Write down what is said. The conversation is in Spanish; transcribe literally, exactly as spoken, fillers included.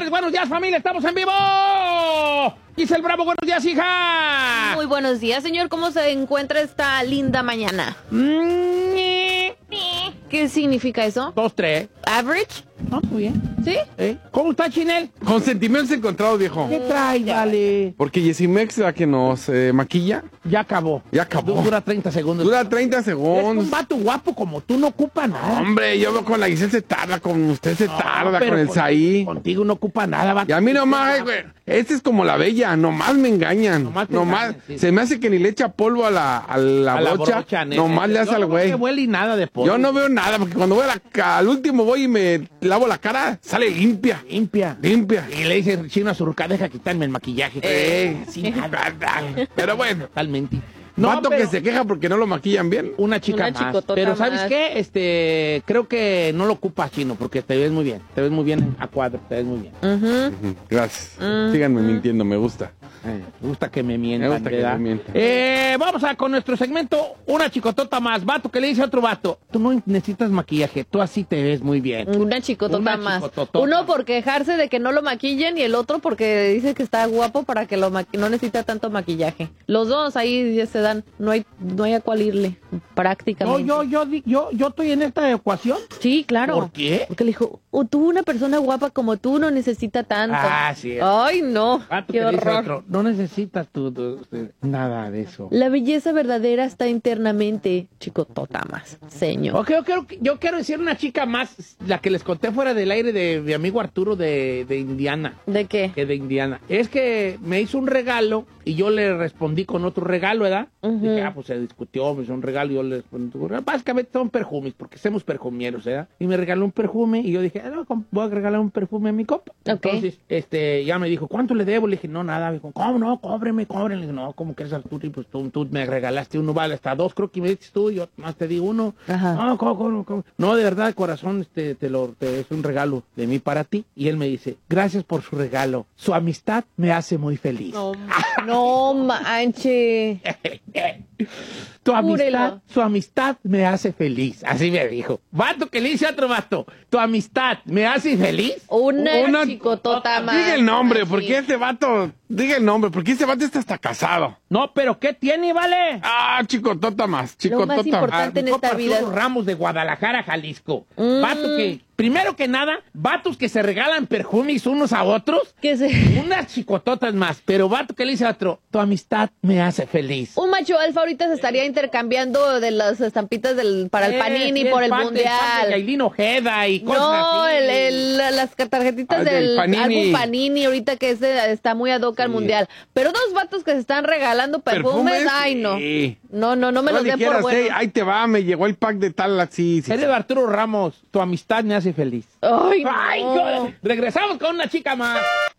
señores, buenos días, familia, estamos en vivo. Giselle Bravo, buenos días, hija. Muy buenos días, señor. ¿Cómo se encuentra esta linda mañana? ¿Qué significa eso? Dos, tres. ¿Average? No, muy bien. ¿Sí? ¿Eh? ¿Cómo está, Chinel? Con sentimientos encontrados, viejo. ¿Qué trae, vale? Porque Yesimex, la que nos eh, maquilla, Ya acabó. ya acabó. Du- Dura treinta segundos. Dura treinta Es segundos. un vato guapo como tú, no ocupa nada. Hombre, yo veo con la Giselle se tarda, con usted se No, tarda, pero con el con- Saí. Contigo no ocupa nada, vato. Y a mí nomás, güey, este es como la bella, nomás me engañan. Nomás Nomás, te engañan, sí. se me hace que ni le echa polvo a la, a la, A la brocha, brocha, nene. nomás le hace Yo al no veo güey. que huele y nada de polvo. Yo no veo nada, porque cuando voy a la, ca- al último voy y me lavo la cara, sale limpia, Limpia. limpia. Y le dice Chino a su ruca, deja quitarme el maquillaje. Eh, sí, nada. Pero bueno, Totalmente. vato pero que se queja porque no lo maquillan bien. Una chica Una más. chicotota Pero ¿sabes más. qué? Este, creo que no lo ocupas, Chino, porque te ves muy bien. Te ves muy bien a cuadro, te ves muy bien. Ujú. Ujú, gracias. Síganme mintiendo, me gusta. Eh, me gusta que me mientan, Me gusta que ¿verdad? me mientan. Eh, vamos a con nuestro segmento, una chicotota más. Vato que le dice a otro vato, tú no necesitas maquillaje, tú así te ves muy bien. Una chicotota Una más. chicototota. Uno por quejarse de que no lo maquillen y el otro porque dice que está guapo para que lo maqui- no necesita tanto maquillaje. Los dos ahí ya se dan, no hay no hay a cuál irle No, prácticamente. yo, yo, di- yo, yo estoy en esta ecuación. Sí, claro. ¿Por qué? Porque le dijo, "Oh, tú una persona guapa como tú no necesita tanto." Ah, sí. Ay, no. Vato Qué que le dice a horror. otro, no necesitas tú, tú, tú, nada de eso. La belleza verdadera está internamente, chicotota más, señor. Ok, yo quiero, yo quiero decir una chica más, la que les conté fuera del aire de mi amigo Arturo de, de Indiana. ¿De qué? Que de Indiana. Es que me hizo un regalo y yo le respondí con otro regalo, ¿verdad? Ujú. Dije, ah, pues se discutió, me hizo un regalo y yo le respondí. Básicamente son perfumes, porque somos perfumieros, ¿verdad? Y me regaló un perfume y yo dije, ah, no, com- voy a regalar un perfume a mi compa. Ok. Entonces, este, ya me dijo, ¿cuánto le debo? Le dije, no, nada. Me dijo, ¿cómo no? Cóbreme, cóbreme. Le dije, no, ¿cómo crees, Arturo? Y pues tú, tú me regalaste uno, vale, hasta dos, creo que me dices tú, yo más te di uno. Ajá. No, ¿cómo, cómo, cómo? No, de verdad, corazón, este, te lo, te- es un regalo de mí para ti. Y él me dice, gracias por su regalo. Su amistad me hace muy feliz. No, no manche. Tu amistad, Júrelo. su amistad me hace feliz. Así me dijo. Vato que le dice a otro vato, tu amistad me hace feliz. Una, Una- chicotota más. Diga el nombre, así. porque este vato, diga el nombre, porque este vato está hasta casado. No, pero ¿qué tiene, vale? Ah, chicotota más, Lo chicotota más importante Ah, en mi esta compa vida. Arturo Ramos de Guadalajara, Jalisco. Mm. Vato que, primero que nada, vatos que se regalan perfumes unos a otros. Que se... Unas chicototas más, pero vato que le dice a otro, tu amistad me hace feliz. Un macho alfa ahorita se estaría intercambiando de las estampitas del, para el Eh, Panini sí, por el pan de- pan de mundial. Yailin Ojeda y cosas No, así. el, el- las tarjetitas Ah, del del Panini. álbum Panini, ahorita que ese está muy ad hoc al Sí. mundial. Pero dos vatos que se están regalando perfumes, ¿Perfumes? ay no. Sí. No, no, no me No los den dijeras, por "Ey, bueno. ahí te va, me llegó el pack de tal, así. Sí, Eres de Arturo Ramos, tu amistad me hace feliz. Ay, Ay, no. yo- regresamos con una chica más.